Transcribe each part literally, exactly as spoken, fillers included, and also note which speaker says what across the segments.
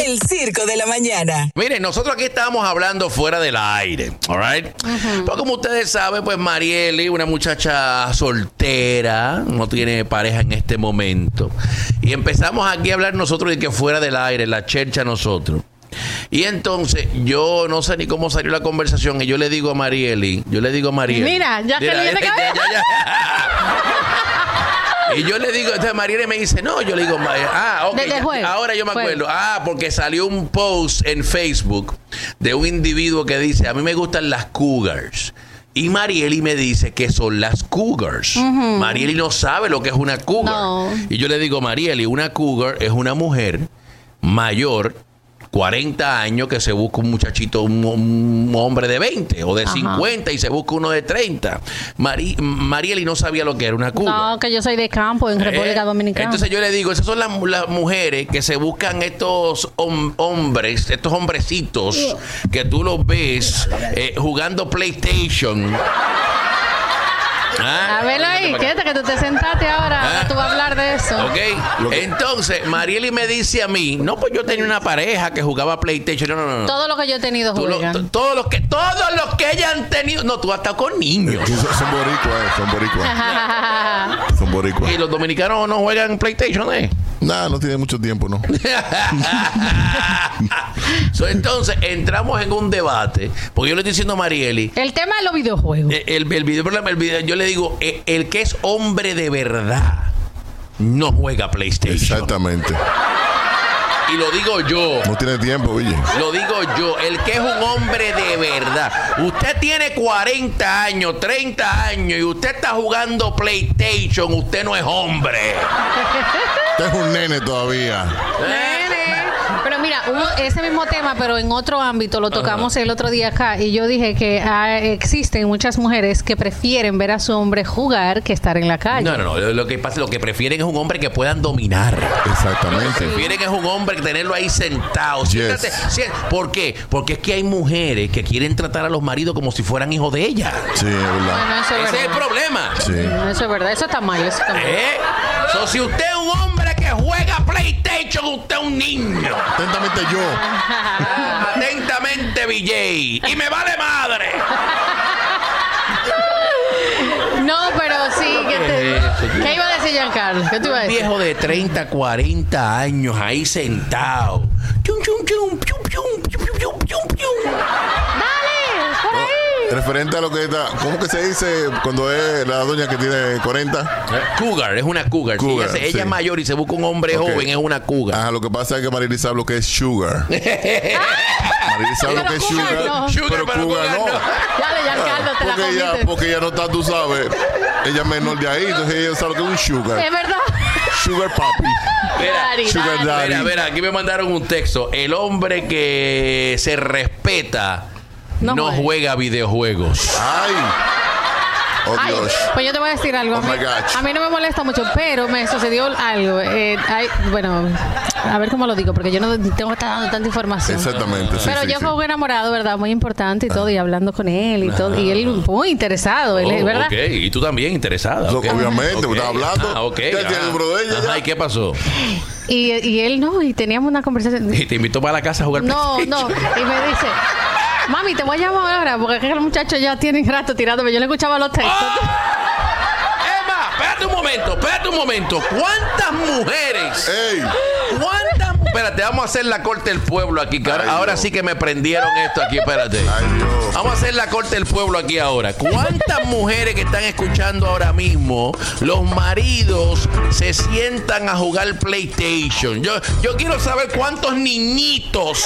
Speaker 1: El Circo de la Mañana.
Speaker 2: Miren, nosotros aquí estábamos hablando fuera del aire, all right? Uh-huh. Pues como ustedes saben, pues Marieli, una muchacha soltera, no tiene pareja en este momento. Y empezamos aquí a hablar nosotros de que fuera del aire, la chercha nosotros. Y entonces yo no sé ni cómo salió la conversación y yo le digo a Marieli, yo le digo a Marieli.
Speaker 3: Mira, ya que le
Speaker 2: ya, ya, ya. Y yo le digo, entonces Marieli me dice, no, yo le digo, ah, ok, ya, ahora yo me acuerdo. Fue. Ah, porque salió un post en Facebook de un individuo que dice, a mí me gustan las cougars. Y Marieli me dice que son las cougars. Uh-huh. Marieli no sabe lo que es una cougar. No. Y yo le digo, Marieli, una cougar es una mujer mayor, cuarenta años, que se busca un muchachito, un, un hombre de veinte o de Ajá. cincuenta y se busca uno de treinta. Mari, Marieli no sabía lo que era una cougar.
Speaker 3: No, que yo soy de campo en República eh, Dominicana.
Speaker 2: Entonces yo le digo, esas son las, las mujeres que se buscan estos hom hombres, estos hombrecitos que tú los ves eh, jugando PlayStation.
Speaker 3: ¿Ah? A verlo ahí, quédate que tú te sentaste ahora, ¿Ah? ahora tú vas a hablar de eso.
Speaker 2: Ok, entonces Marieli me dice a mí, no, pues yo tenía una pareja que jugaba PlayStation. No, no, no.
Speaker 3: Todo lo que yo he tenido juegan.
Speaker 2: Lo, todos los que, todos los que hayan tenido. No, tú has estado con niños.
Speaker 4: Son boricuas, son boricuas. Son boricuas.
Speaker 2: ¿Y los dominicanos no juegan PlayStation, eh?
Speaker 4: Nada, no tiene mucho tiempo, ¿no?
Speaker 2: So, entonces entramos en un debate, porque yo le estoy diciendo a Marieli.
Speaker 3: El tema de los videojuegos.
Speaker 2: El, el, el, video, el video, yo le digo, el, el que es hombre de verdad no juega PlayStation.
Speaker 4: Exactamente.
Speaker 2: Y lo digo yo.
Speaker 4: No tiene tiempo, oye.
Speaker 2: Lo digo yo. El que es un hombre de verdad. Usted tiene cuarenta años, treinta años y usted está jugando PlayStation. Usted no es hombre.
Speaker 4: Usted es un nene todavía.
Speaker 3: Nene. Pero mira, uno, ese mismo tema, pero en otro ámbito, lo tocamos Ajá. el otro día acá. Y yo dije que ah, existen muchas mujeres que prefieren ver a su hombre jugar que estar en la calle.
Speaker 2: No, no, no. Lo que pasa, lo que prefieren es un hombre que puedan dominar.
Speaker 4: Exactamente.
Speaker 2: Lo que prefieren es un hombre que tenerlo ahí sentado. Siéntate, yes. siéntate. ¿Por qué? Porque es que hay mujeres que quieren tratar a los maridos como si fueran hijos de ellas.
Speaker 4: Sí, es verdad.
Speaker 3: Bueno, eso es
Speaker 2: Ese
Speaker 3: verdad.
Speaker 2: es el problema.
Speaker 4: Sí.
Speaker 3: Eso es verdad. Eso está mal. Eso está mal.
Speaker 2: ¿Eh? So, si usted es un hombre que juega PlayStation, usted es un niño.
Speaker 4: Atentamente yo.
Speaker 2: Atentamente, V J. Y me vale madre.
Speaker 3: No, pero sí. ¿Qué, te, ¿Qué iba a decir Giancarlo? ¿Qué te iba a decir?
Speaker 2: Un viejo de treinta, cuarenta años ahí sentado. Chum, chum, chum, chum, chum, chum, chum, chum, chum.
Speaker 3: Dale, por ahí.
Speaker 4: Referente a lo que está, ¿cómo que se dice cuando es la doña que tiene cuarenta?
Speaker 2: Cougar, es una cougar.
Speaker 4: cougar
Speaker 2: sí, ella,
Speaker 4: sí.
Speaker 2: ella es mayor y se busca un hombre okay. joven, es una cougar.
Speaker 4: Ajá, lo que pasa es que Marieli sabe lo que es sugar. Marieli sabe lo que es sugar.
Speaker 3: No.
Speaker 2: sugar
Speaker 4: pero
Speaker 2: pero
Speaker 4: cougar no.
Speaker 3: Dale, Giancarlo, te la
Speaker 4: porque ella, porque ella no está, tú sabes, ella es menor de ahí, entonces ella sabe lo que es un sugar.
Speaker 3: Es verdad.
Speaker 4: Sugar papi.
Speaker 2: Mira,
Speaker 4: sugar daddy.
Speaker 2: Mira, mira, aquí me mandaron un texto. El hombre que se respeta no, no juega. juega videojuegos.
Speaker 4: Ay. Oh,
Speaker 3: Ay,
Speaker 4: Dios.
Speaker 3: Pues yo te voy a decir algo.
Speaker 4: Oh,
Speaker 3: a, mí,
Speaker 4: my gosh.
Speaker 3: a mí no me molesta mucho, pero me sucedió algo. Eh, hay, bueno, a ver cómo lo digo, porque yo no tengo que estar dando tanta información.
Speaker 4: Exactamente. Sí,
Speaker 3: pero
Speaker 4: sí,
Speaker 3: yo
Speaker 4: sí.
Speaker 3: fui un enamorado, ¿verdad? Muy importante y todo, y hablando con él y todo. Y él muy interesado, él,
Speaker 2: oh,
Speaker 3: ¿verdad?
Speaker 2: Ok, y tú también interesada.
Speaker 4: Okay. Obviamente, okay. Estás hablando.
Speaker 2: Ah, okay.
Speaker 4: Ya tiene el número de ella.
Speaker 2: Ajá, ¿y qué pasó?
Speaker 3: Y, y él no, y teníamos una conversación.
Speaker 2: ¿Y te invitó para la casa a jugar
Speaker 3: No, no. Y me dice, mami, te voy a llamar ahora, porque es que los muchachos ya tienen rato tirándome. Yo le escuchaba los textos.
Speaker 2: ¡Oh! Espérate un momento, espérate un momento. ¿Cuántas mujeres?
Speaker 4: ¡Ey!
Speaker 2: ¿Cuántas? Espérate, vamos a hacer la corte del pueblo aquí. Que ahora,
Speaker 4: Ay,
Speaker 2: ahora
Speaker 4: Dios.
Speaker 2: sí que me prendieron esto aquí, espérate.
Speaker 4: Ay, Dios.
Speaker 2: Vamos a hacer la corte del pueblo aquí ahora. ¿Cuántas mujeres que están escuchando ahora mismo, los maridos se sientan a jugar PlayStation? Yo, yo quiero saber cuántos niñitos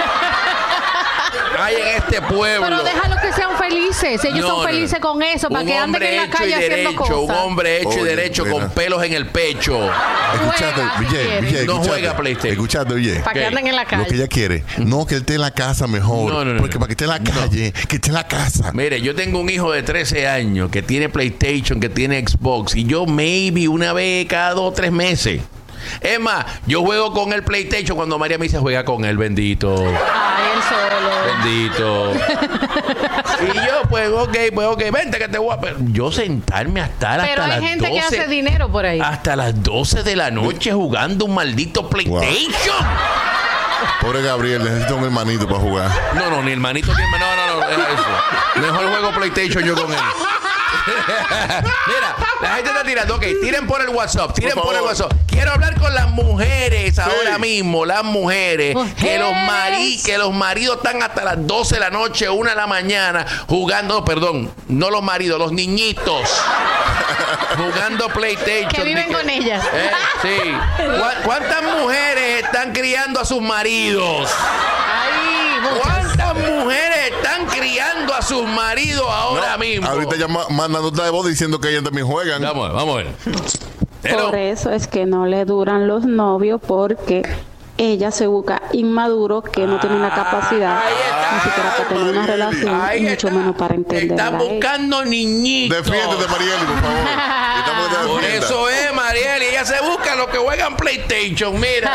Speaker 2: hay en este pueblo.
Speaker 3: Pero déjalo que sean felices. Ellos
Speaker 2: No,
Speaker 3: son felices
Speaker 2: no.
Speaker 3: con eso, para
Speaker 2: Un
Speaker 3: que anden en la
Speaker 2: hombre
Speaker 3: calle
Speaker 2: hecho y
Speaker 3: haciendo
Speaker 2: derecho,
Speaker 3: cosas.
Speaker 2: Un hombre hecho
Speaker 4: Oye,
Speaker 2: y derecho
Speaker 4: mira.
Speaker 2: con pelos en el pecho.
Speaker 4: Escuchate,
Speaker 3: Juega, si
Speaker 4: Villay,
Speaker 3: quiere.
Speaker 4: Villay,
Speaker 2: No
Speaker 4: escuchate.
Speaker 2: juega PlayStation.
Speaker 4: Escuchate, Villay.
Speaker 3: Para que
Speaker 2: ¿Qué?
Speaker 3: anden en la calle.
Speaker 4: Lo que ella quiere. No, que él esté en la casa mejor.
Speaker 2: No, no, no,
Speaker 4: porque
Speaker 2: no.
Speaker 4: para que esté en la calle, que esté en la casa.
Speaker 2: Mire, yo tengo un hijo de trece años que tiene PlayStation, que tiene Xbox, y yo maybe una vez cada dos o tres meses. Es más, yo juego con el PlayStation cuando María me dice juega con él, bendito.
Speaker 3: Ay, él solo.
Speaker 2: Bendito. Y yo, pues, ok, pues, ok, vente que te voy a... Pero yo sentarme a estar hasta
Speaker 3: Pero
Speaker 2: las
Speaker 3: hay gente
Speaker 2: doce,
Speaker 3: que hace dinero por ahí.
Speaker 2: hasta las doce de la noche jugando un maldito PlayStation.
Speaker 4: Pobre Gabriel, necesita un hermanito para jugar.
Speaker 2: No, no, ni hermanito ni hermano. No, no, no, es eso. Mejor juego PlayStation yo con él. Mira, la gente está tirando. Ok, tiren por el WhatsApp. Tiren por, por el WhatsApp. Quiero hablar con las mujeres sí. ahora mismo. Las mujeres. mujeres. Que, los mari, que los maridos están hasta las doce de la noche, una de la mañana, jugando. Perdón, no los maridos, los niñitos. Jugando PlayStation.
Speaker 3: Que viven que, con ellas.
Speaker 2: Eh, sí. ¿Cuántas mujeres están criando a sus maridos?
Speaker 3: Ay,
Speaker 2: ¿Cuántas mujeres están criando a sus maridos ahora
Speaker 4: no,
Speaker 2: mismo?
Speaker 4: Ahorita ya mandan nota de voz diciendo que ellas también juegan.
Speaker 2: Vamos a ver, vamos a ver.
Speaker 5: Hello. Por eso es que no le duran los novios, porque ella se busca inmaduro que no tiene la capacidad ni siquiera para tener una relación y mucho
Speaker 2: está.
Speaker 5: menos para entender.
Speaker 2: Está buscando niñitos.
Speaker 4: Defiéndete, Marieli, por favor.
Speaker 2: Por eso es, Marieli. Ella se busca los que juegan PlayStation. Mira.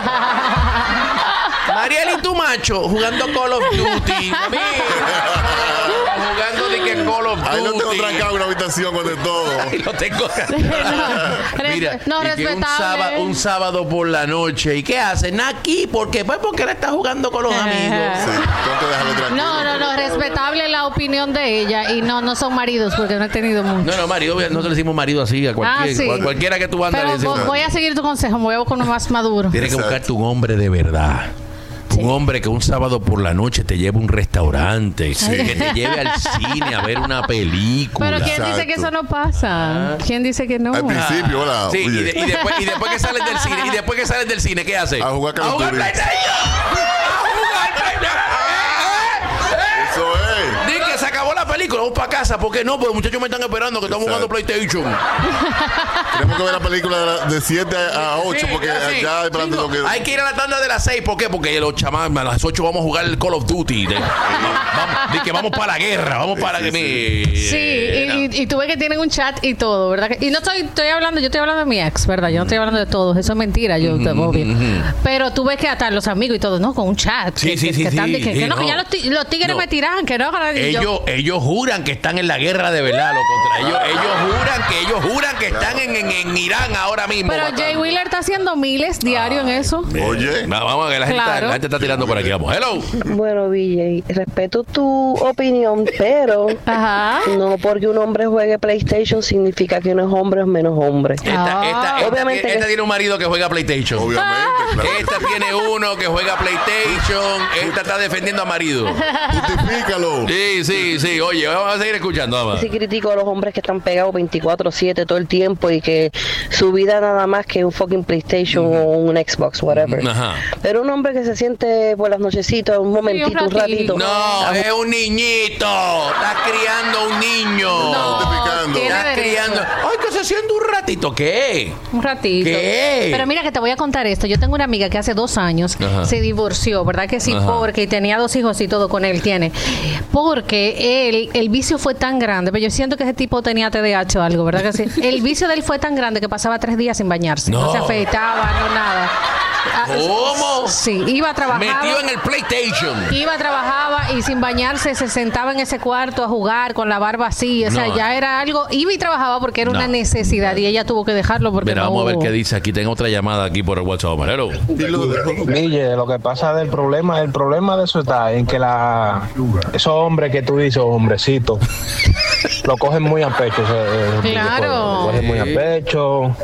Speaker 2: Marieli, tu macho, jugando Call of Duty. Mira. Jugando de que Call of Duty.
Speaker 4: Ahí lo tengo trancado en una habitación con de todo.
Speaker 2: Ahí lo tengo.
Speaker 3: no,
Speaker 2: Mira,
Speaker 3: no,
Speaker 2: y que un, sábado, un sábado por la noche. ¿Y qué hacen aquí? ¿Por qué? Pues porque él está jugando con los amigos.
Speaker 4: Sí, tengo que dejarlo tranquilo.
Speaker 3: No, no, no, respetable la opinión de ella. Y no, no son maridos, porque no he tenido mucho.
Speaker 2: No, no, marido, nosotros le decimos marido así a cualquier, ah, sí. a cualquiera que tú andas.
Speaker 3: Pero voy, voy a seguir tu consejo, me voy a buscar uno más maduro.
Speaker 2: Tienes que buscarte un hombre de verdad. Sí. Un hombre que un sábado por la noche te lleve a un restaurante, sí. que te lleve al cine a ver una película.
Speaker 3: Pero ¿quién Exacto. dice que eso no pasa? ¿Ah? ¿Quién dice que no?
Speaker 4: Al principio, hola.
Speaker 2: Sí, y, de, y, después, y después que sales del cine, y después que sales del cine, ¿qué haces?
Speaker 4: A jugar con
Speaker 2: a jugar PlayStation. A jugar PlayStation.
Speaker 4: Eso es.
Speaker 2: Dí que se acabó la película, vamos para casa. ¿Por qué no? Porque los muchachos me están esperando que estamos jugando PlayStation.
Speaker 4: Tenemos que ver la película de siete a ocho, sí, porque sí, ya de
Speaker 2: sí, no. que... Hay que ir a la tanda de las seis. ¿Por qué? Porque los chamacos a las ocho vamos a jugar el Call of Duty. De, vamos, de que vamos para la guerra, vamos para
Speaker 3: sí,
Speaker 2: que
Speaker 3: me... Sí, y, y, y tú ves que tienen un chat y todo, ¿verdad? Y no estoy, estoy hablando, yo estoy hablando de mi ex, ¿verdad? Yo no estoy hablando de todos, eso es mentira, yo mm-hmm, obvio. Mm-hmm. Pero tú ves que hasta los amigos y todo, ¿no? Con un chat.
Speaker 2: Sí,
Speaker 3: que,
Speaker 2: sí,
Speaker 3: que,
Speaker 2: sí.
Speaker 3: Que,
Speaker 2: sí,
Speaker 3: están, que,
Speaker 2: sí
Speaker 3: que no,
Speaker 2: no,
Speaker 3: que ya los, los tigres no. me tiran, que no.
Speaker 2: Ellos,
Speaker 3: yo...
Speaker 2: ellos juran que están en la guerra de verdad, lo contra ellos. Ellos juran que ellos juran que están en, en, en Irán ahora mismo.
Speaker 3: Pero matando. Jay Wheeler está haciendo miles diario ah, en eso.
Speaker 4: Oye.
Speaker 2: No, vamos a ver, la gente, claro. está, la gente está tirando por aquí. Vamos, hello.
Speaker 6: Bueno, V J, respeto tu opinión, pero
Speaker 3: Ajá.
Speaker 6: no porque un hombre juegue PlayStation significa que uno es hombre o menos hombre.
Speaker 2: Esta, ah. esta, esta, Obviamente esta, esta tiene un marido que juega PlayStation.
Speaker 4: Obviamente. Claro.
Speaker 2: Esta tiene uno que juega PlayStation. Esta está defendiendo a marido.
Speaker 4: Justifícalo.
Speaker 2: Sí, sí, sí. Oye, vamos a seguir escuchando. Vamos.
Speaker 6: Sí critico a los hombres que están pegados veinticuatro siete todo el tiempo y que su vida nada más que un fucking PlayStation uh-huh. o un Xbox, whatever.
Speaker 2: Ajá.
Speaker 6: Pero un hombre que se siente por las nochecitas, un momentito, sí, un, un ratito.
Speaker 2: No, es un niñito. Estás criando un niño.
Speaker 3: No,
Speaker 2: estás criando. Ay, que se siente un ratito. ¿Qué?
Speaker 3: Un ratito.
Speaker 2: ¿Qué?
Speaker 3: Pero mira que te voy a contar esto. Yo tengo una amiga que hace dos años Ajá. se divorció, ¿verdad que sí? Ajá. Porque tenía dos hijos y todo con él tiene. Porque él, el vicio fue tan grande, pero yo siento que ese tipo tenía T D A H o algo, ¿verdad que sí? El vicio de él fue tan grande que pasaba tres días sin bañarse. No, no se afeitaba, no nada.
Speaker 2: ¿Cómo?
Speaker 3: Sí, iba a trabajar.
Speaker 2: Metido en el PlayStation.
Speaker 3: Iba, trabajaba y sin bañarse se sentaba en ese cuarto a jugar con la barba así. O sea, no. ya era algo. Iba y trabajaba porque era no. una necesidad y ella tuvo que dejarlo porque
Speaker 2: Mira,
Speaker 3: no
Speaker 2: vamos
Speaker 3: hubo.
Speaker 2: a ver qué dice. Aquí tengo otra llamada aquí por el WhatsApp. Marero.
Speaker 7: Mille, lo que pasa del problema, el problema de eso está en que la esos hombres que tú dices, hombrecitos, lo cogen muy a pecho. O sea,
Speaker 3: claro.
Speaker 7: Lo cogen muy a pecho.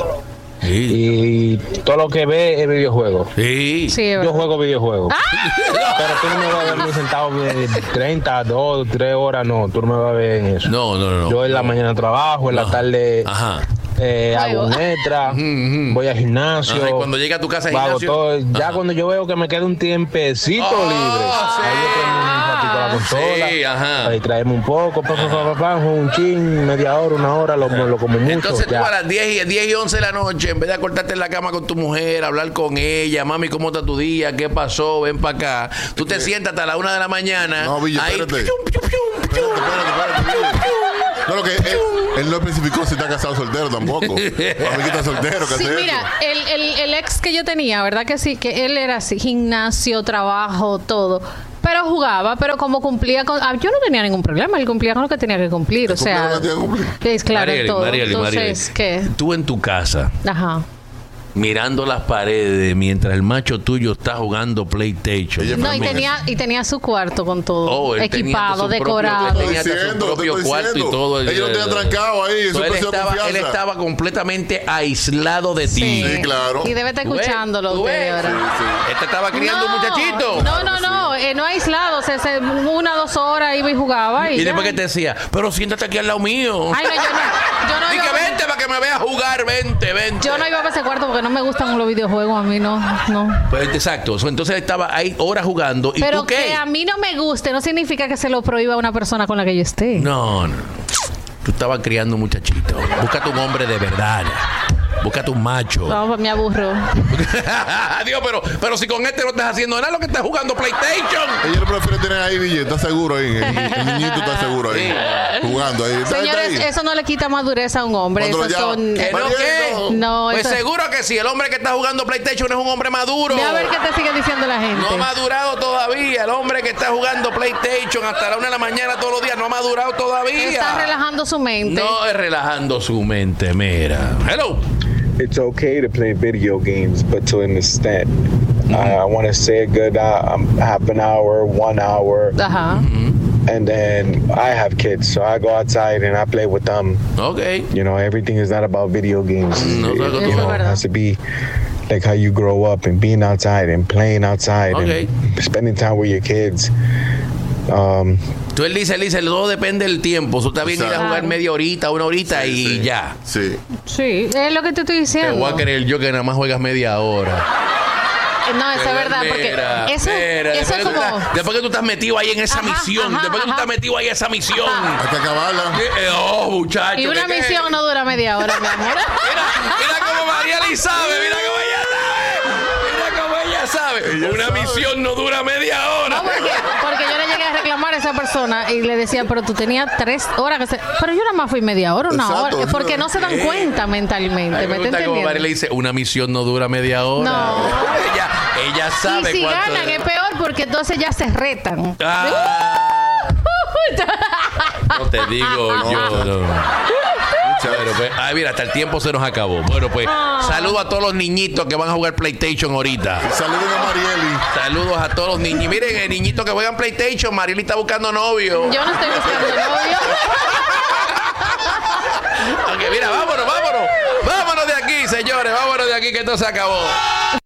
Speaker 7: Sí. Y todo lo que ve es videojuego.
Speaker 2: Sí.
Speaker 3: sí
Speaker 7: Yo juego videojuegos. ¡Ah! Pero tú no me vas a ver ni sentado treinta, dos, tres horas, no. Tú no me vas a ver en eso.
Speaker 2: No, no, no.
Speaker 7: Yo en la mañana trabajo, en no. la tarde
Speaker 2: Ajá.
Speaker 7: Eh, hago letra, uh-huh. voy al gimnasio.
Speaker 2: Ajá, y cuando llega a tu casa al gimnasio.
Speaker 7: Todo, ya Ajá. cuando yo veo que me queda un tiempecito oh, libre,
Speaker 2: sí.
Speaker 7: ahí yo tengo un ratito a la consola, sí, ajá. para distraerme un poco, pa, pa, pa, pa, pa, un chin, media hora, una hora, lo, lo como mucho.
Speaker 2: Entonces
Speaker 7: ya.
Speaker 2: tú a las diez y once de la noche, en vez de acostarte en la cama con tu mujer, hablar con ella, mami, ¿cómo está tu día? ¿Qué pasó? Ven para acá. Tú te sientas hasta la una de la mañana.
Speaker 4: No, Villa,
Speaker 2: ahí,
Speaker 4: espérate. Pium, pium, pium, espérate, espérate, espérate. No, lo que él, él no especificó si está casado o soltero tampoco. A mí que está soltero, que
Speaker 3: sí,
Speaker 4: hace
Speaker 3: mira,
Speaker 4: eso.
Speaker 3: El, el, el ex que yo tenía, ¿verdad que sí? Que él era así, gimnasio, trabajo, todo. Pero jugaba, pero como cumplía con... Ah, yo no tenía ningún problema, él cumplía con lo que tenía que cumplir. O sea, es claro,
Speaker 2: Marieli,
Speaker 3: todo.
Speaker 2: Marieli,
Speaker 3: Entonces,
Speaker 2: Marieli,
Speaker 3: ¿qué?
Speaker 2: Tú en tu casa.
Speaker 3: Ajá.
Speaker 2: mirando las paredes mientras el macho tuyo está jugando PlayStation.
Speaker 3: No, y tenía, y tenía su cuarto con todo.
Speaker 2: Oh,
Speaker 3: equipado, decorado.
Speaker 2: Propio, tenía
Speaker 4: diciendo,
Speaker 2: su propio cuarto y todo.
Speaker 4: Ellos no te han trancado ahí. Eso
Speaker 2: él, estaba, él estaba completamente aislado de ti.
Speaker 3: Sí,
Speaker 4: sí claro.
Speaker 3: Y debe estar escuchándolo.
Speaker 2: ¿Tú ves?
Speaker 3: Ahora.
Speaker 2: Sí, sí. Este estaba criando
Speaker 3: no,
Speaker 2: un muchachito.
Speaker 3: No, no, no. Eh, no aislado. Se, se, una, dos horas iba y jugaba. Y,
Speaker 2: y
Speaker 3: ya.
Speaker 2: después que te decía, pero siéntate aquí al lado mío.
Speaker 3: Ay, no, yo no. Yo no
Speaker 2: y
Speaker 3: iba
Speaker 2: que
Speaker 3: a...
Speaker 2: vente para que me veas jugar, vente, vente.
Speaker 3: Yo no iba a ese cuarto porque no me gustan los videojuegos. A mí no. no.
Speaker 2: Pues exacto. Entonces estaba ahí horas jugando. ¿Y
Speaker 3: pero
Speaker 2: tú qué?
Speaker 3: que a mí no me guste no significa que se lo prohíba a una persona con la que yo esté.
Speaker 2: No, no. Tú estabas criando un muchachito. Búscate un hombre de verdad. Búscate un macho.
Speaker 3: No, pues me aburro.
Speaker 2: Dios, pero, pero si con este no estás haciendo nada, lo que estás jugando PlayStation.
Speaker 4: Ella lo prefiere tener ahí, D J. Está seguro ahí. El, el niñito está seguro ahí. Sí. Jugando ahí. Está,
Speaker 3: Señores,
Speaker 4: está ahí.
Speaker 3: Eso no le quita madurez a un hombre. Eso son...
Speaker 2: ¿Que no qué?
Speaker 3: No,
Speaker 2: pues
Speaker 3: eso...
Speaker 2: seguro que sí. El hombre que está jugando PlayStation es un hombre maduro.
Speaker 3: Ve a ver qué te sigue diciendo la gente.
Speaker 2: No ha madurado todavía. El hombre que está jugando PlayStation hasta la una de la mañana todos los días no ha madurado todavía.
Speaker 3: Está relajando su mente.
Speaker 2: No es relajando su mente, mira. Hello.
Speaker 8: It's okay to play video games, but to an extent. Mm-hmm. I, I want to say a good uh, um, half an hour, one hour.
Speaker 3: Uh-huh.
Speaker 2: Mm-hmm.
Speaker 8: And then I have kids, so I go outside and I play with them.
Speaker 2: Okay.
Speaker 8: You know, everything is not about video games.
Speaker 2: No,
Speaker 8: it,
Speaker 2: no,
Speaker 8: you know, it has to be like how you grow up and being outside and playing outside
Speaker 2: okay.
Speaker 8: and spending time with your kids. Um,
Speaker 2: Tú él dice, él dice, todo depende del tiempo. Eso está bien ir a jugar media horita, una horita
Speaker 4: sí,
Speaker 2: y
Speaker 4: sí.
Speaker 2: ya.
Speaker 4: Sí.
Speaker 3: Sí, es lo que te estoy diciendo.
Speaker 2: Te voy a creer yo que nada más juegas media hora.
Speaker 3: No, eso es verdad,
Speaker 2: Mira,
Speaker 3: porque eso,
Speaker 2: mira,
Speaker 3: eso es como...
Speaker 2: Estás, después que tú estás metido ahí en esa
Speaker 3: Ajá,
Speaker 2: misión,
Speaker 3: ajá,
Speaker 2: después que tú
Speaker 3: ajá.
Speaker 2: estás metido ahí en esa misión.
Speaker 4: Hay que acabarla.
Speaker 2: Eh, oh, muchacho.
Speaker 3: Y una
Speaker 2: ¿qué,
Speaker 3: misión
Speaker 2: qué?
Speaker 3: no dura media hora, mi amor.
Speaker 2: Mira, mira cómo María Liz sabe, mira cómo ella sabe. Mira cómo ella sabe.
Speaker 4: Ella
Speaker 2: una
Speaker 4: sabe.
Speaker 2: misión no dura media hora.
Speaker 3: No, porque, porque yo le llegué a reclamar a esa persona y le decía, pero tú tenías tres horas que se... Pero yo nada más fui media hora, una
Speaker 4: Exacto,
Speaker 3: hora. Porque no se dan
Speaker 2: eh.
Speaker 3: cuenta mentalmente.
Speaker 2: Ay,
Speaker 3: ¿Me
Speaker 2: me
Speaker 3: está
Speaker 2: gusta como María
Speaker 3: entendiendo?
Speaker 2: le dice, una misión no dura media hora.
Speaker 3: No.
Speaker 2: ella, ella sabe
Speaker 3: Y si
Speaker 2: cuánto
Speaker 3: ganan
Speaker 2: es.
Speaker 3: es peor porque entonces ya se retan.
Speaker 2: Ah. No te digo yo. No. Bueno, pues, ay, mira, hasta el tiempo se nos acabó. Bueno, pues,
Speaker 3: Ah.
Speaker 2: saludos a todos los niñitos que van a jugar PlayStation ahorita.
Speaker 4: Saluden a Marieli.
Speaker 2: Saludos a todos los niños. Miren, el niñito que juegan PlayStation, Marieli está buscando novio.
Speaker 3: Yo no estoy buscando novio.
Speaker 2: Ok, mira, vámonos, vámonos. Vámonos de aquí, señores. Vámonos de aquí que esto se acabó.